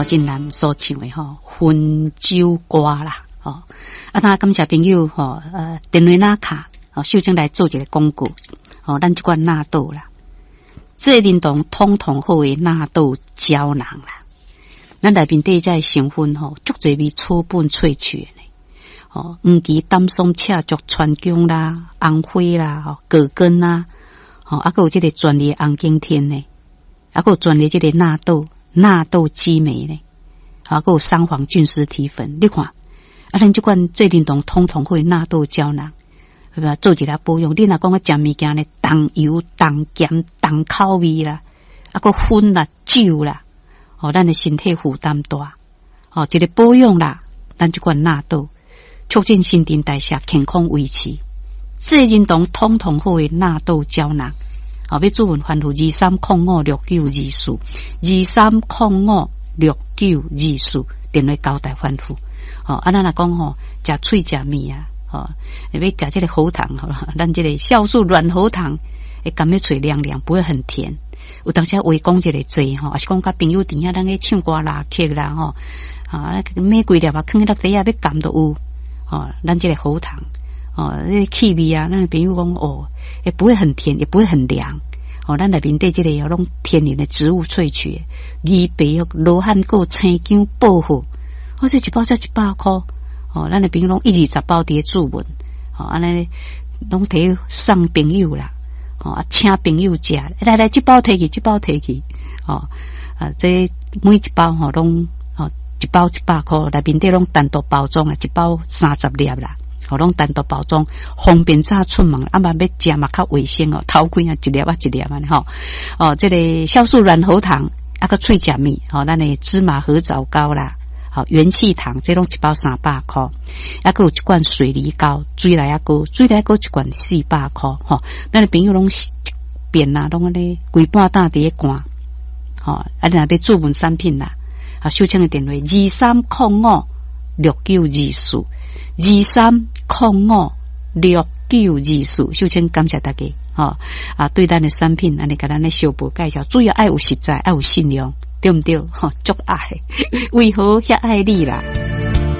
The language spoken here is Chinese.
何振南所唱的分州歌啦，那感谢朋友电话那卡秀珍来做一个广告，咱这款纳豆啦，这认同统统好的纳豆胶囊啦，咱内面底在成分足侪味草本萃取的黄芪、丹松、赤竹、川芎啦、红花啦、葛根啦，还有这个专利红景天呢，还有专利这个纳豆激酶呢，还有三黄菌丝体粉，你看咱这款这认同统统好的纳豆胶囊。做一下保养，你若讲食物件呢，重油、重咸、重口味啦，个粉啦、酒啦，咱的身体负担大，一个保养啦，咱这款纳豆促进新陈代谢、健康维持，这认同统统好的纳豆胶囊。要注文番号23056924，23056924，电话交代番号。咱若讲食脆食面啊。要食这个喉糖咱这个酵素软喉糖会甘要嘴凉凉，不会很甜。有当时话讲这个济还是讲甲朋友店咱去唱歌拉客啦买几粒啊，放在底下要甘都有咱这个喉糖这气味啊，咱朋友讲也不会很甜，也不会很凉咱内面对这个有拢天然的植物萃取，鱼白罗汉果、青姜、薄荷，这一包才100块。咱的朋友拢120包伫注文，安尼拢摕送朋友啦，请朋友食，来这包摕去，这包摕去，这每一包拢一包100块，内面底拢单独包装啊，一包30粒啦，拢单独包装，方便早出门，要食嘛较卫生头几一粒一粒安尼这个酵素软喉糖，个脆食面，咱的芝麻合枣糕啦。元气糖这种一包300块，还有一罐水梨膏，水来膏一罐400块，咱的朋友拢一遍啦，拢安尼规半担伫咧灌，若要注文产品啦，收请的电话23056924，23056924，秀清感谢大家对咱的产品安尼甲咱的小报介绍，主要爱有实在，爱有信用。对不对？足爱，为何遐爱你啦？